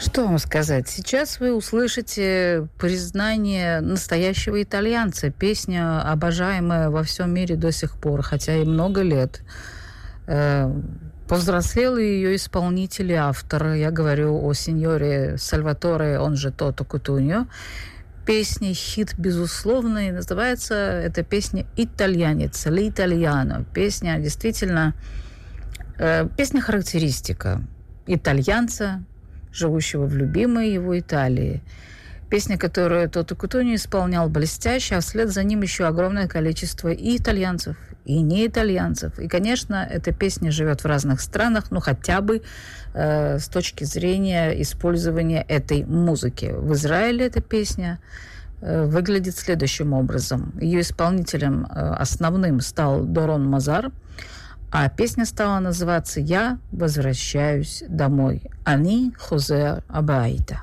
Что вам сказать? Сейчас вы услышите признание настоящего итальянца. Песня, обожаемая во всем мире до сих пор, хотя и много лет. Повзрослел ее исполнитель и автор. Я говорю о сеньоре Сальваторе, он же Тото Кутуньо. Песня хит безусловный. Называется эта песня «Итальянец», «L'Italiano». Песня действительно... Песня-характеристика итальянца, живущего в любимой его Италии. Песня, которую Тото Кутуньо исполнял блестяще, а вслед за ним еще огромное количество и итальянцев, и не итальянцев. И, конечно, эта песня живет в разных странах, ну, хотя бы с точки зрения использования этой музыки. В Израиле эта песня выглядит следующим образом. Ее исполнителем основным стал Дорон Мазар, а песня стала называться «Я возвращаюсь домой». «Ани хозер абайта».